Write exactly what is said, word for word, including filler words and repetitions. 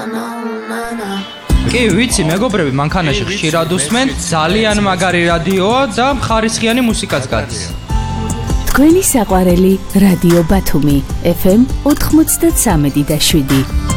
კი, ვიცი, მეგობრები, მანქანაში ხშირად უსმენ, ძალიან მაგარი რადიოა და ხარისხიანი მუსიკაც გადის. თქვენი საყვარელი რადიო ბათუმი, ეფ ემ ოთხმოცდათსამი და შვიდი.